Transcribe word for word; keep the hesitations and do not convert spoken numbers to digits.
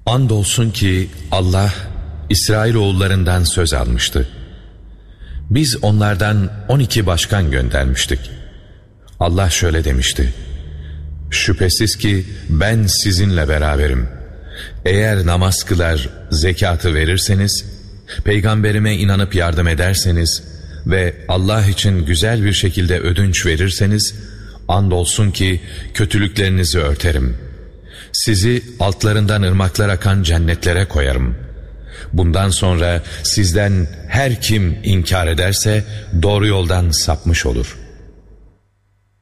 Andolsun ki Allah İsrailoğullarından söz almıştı. Biz onlardan on iki başkan göndermiştik. Allah şöyle demişti: şüphesiz ki ben sizinle beraberim. Eğer namaz kılar, zekatı verirseniz, peygamberime inanıp yardım ederseniz ve Allah için güzel bir şekilde ödünç verirseniz, andolsun ki kötülüklerinizi örterim. Sizi altlarından ırmaklar akan cennetlere koyarım. Bundan sonra sizden her kim inkar ederse doğru yoldan sapmış olur.